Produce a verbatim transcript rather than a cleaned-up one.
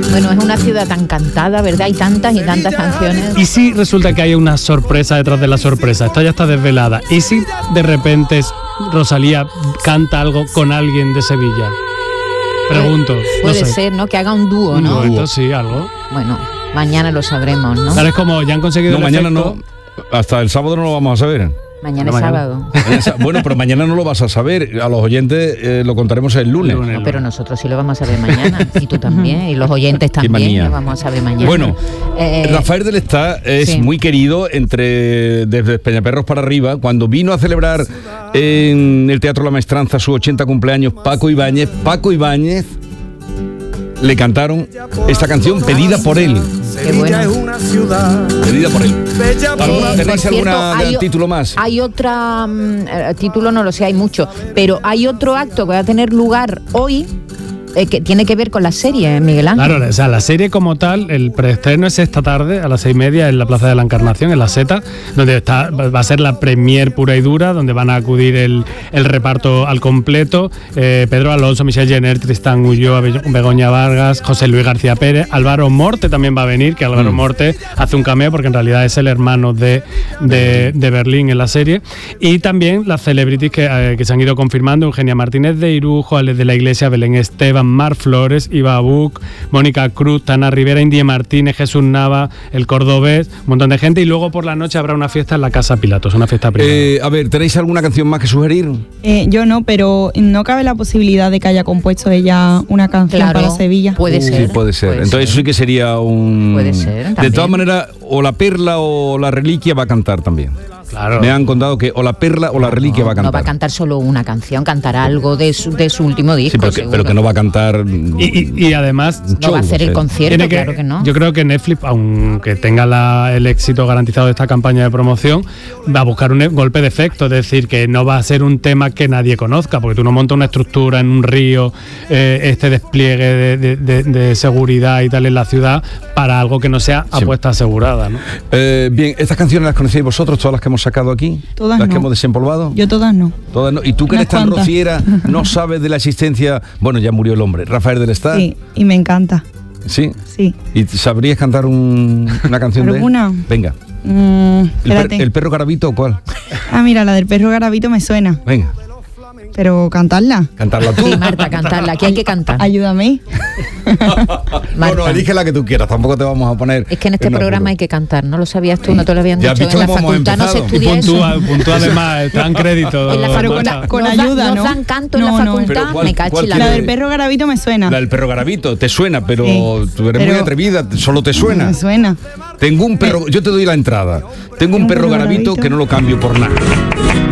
Bueno, es una ciudad tan cantada, ¿verdad? Hay tantas y tantas canciones. ¿Y si resulta que hay una sorpresa detrás de la sorpresa? Esta ya está desvelada. ¿Y si de repente Rosalía canta algo con alguien de Sevilla? Pregunto. Puede no sé. ser, ¿no? Que haga un dúo, Un ¿no? dueto, sí, algo. Bueno, mañana lo sabremos, ¿no? Ahora es como ya han conseguido No, el mañana efecto. no. Hasta el sábado no lo vamos a saber. Mañana No, es mañana. sábado. Bueno, pero mañana no lo vas a saber. A los oyentes eh, lo contaremos el lunes. El lunes. No, pero nosotros sí lo vamos a saber mañana. Y tú también. Y los oyentes Qué también manía. lo vamos a saber mañana. Bueno, Eh, Rafael del Está es sí. muy querido entre desde Peñaperros para arriba. Cuando vino a celebrar en el Teatro La Maestranza su ochenta cumpleaños Paco Ibáñez, Paco Ibáñez le cantaron esta canción pedida por él. Qué bueno. Pedida por él. ¿Alguna- Eh, ¿Tenéis por cierto, alguna hay o- título más? Hay otra, mm, eh, título no lo sé, hay mucho, pero hay otro acto que va a tener lugar hoy eh, que tiene que ver con la serie, Miguel Ángel. Claro, o sea, la serie como tal, el preestreno es esta tarde a las seis y media en la Plaza de la Encarnación, en la Seta, donde está, va a ser la premier pura y dura, donde van a acudir el, el reparto al completo. Eh, Pedro Alonso, Michelle Jenner, Tristán Ulloa, Be- Begoña Vargas, José Luis García Pérez, Álvaro Morte también va a venir, que Álvaro Mm. Morte hace un cameo porque en realidad es el hermano de, de, de Berlín en la serie. Y también las celebrities que, eh, que se han ido confirmando: Eugenia Martínez de Irujo, Alex de la Iglesia, Belén Esteban, Mar Flores, Iba Buc, Mónica Cruz, Tana Rivera, Indie Martínez, Jesús Nava, el cordobés, un montón de gente. Y luego por la noche habrá una fiesta en la Casa Pilatos, una fiesta privada. Eh, a ver, ¿tenéis alguna canción más que sugerir? Eh, yo no, pero no cabe la posibilidad de que haya compuesto ella una canción Claro, para Sevilla. puede Uh, ser. Sí, puede ser. puede Entonces eso sí que sería un... Puede ser, De también. todas maneras, o la Perla o la Reliquia va a cantar también. Claro. Me han contado que o la Perla o la Reliquia va a No cantar. va a cantar solo una canción, cantará algo de su, de su último disco. Sí, pero que, seguro. pero que no va a cantar... Y, y- y además... No va a hacer el concierto, Tiene que- claro que no. Yo creo que Netflix, aunque tenga la- el éxito garantizado de esta campaña de promoción, va a buscar un e- golpe de efecto, es decir, que no va a ser un tema que nadie conozca, porque tú no montas una estructura en un río, eh, este despliegue de, de- de- de seguridad y tal en la ciudad para algo que no sea Sí. apuesta asegurada, ¿no? Eh, bien, ¿estas canciones las conocéis vosotros, todas las que hemos sacado aquí? Todas ¿Las no. que hemos desempolvado? Yo todas no. Todas no. ¿Y tú que Unas eres tan cuantas. rociera, no sabes de la existencia? Bueno, ya murió el hombre, Rafael del Está. Sí, y me encanta. ¿Sí? Sí. ¿Y sabrías cantar un- una canción de él? ¿Alguna? Venga. Mm, ¿El, per- espérate. el perro Garabito o cuál? Ah, mira, la del perro Garabito me suena. Venga, Pero cantarla. cantarla tú. Sí, Marta, cantarla, aquí hay que cantar. Ayúdame. No, Marta. no, elige la que tú quieras, tampoco te vamos a poner... Es que en este un programa apuro. hay que cantar, ¿no lo sabías tú? ¿No te lo habían Ya has dicho? visto En la cómo hemos facultad no se empezado. Y estudia eso. puntúa, puntúa además, te dan crédito. En la Pero con, Marta. con Nos dan- ayuda, nos ¿no? dan canto en la No, no. facultad. Pero ¿cuál- Me cacho cuál en la quiere- La del perro Garabito me suena. La del perro Garabito, te suena, pero Sí, tú eres pero- muy atrevida, solo te suena. Me suena. Tengo un perro, yo te doy la entrada. Tengo un perro Garabito que no lo cambio por nada.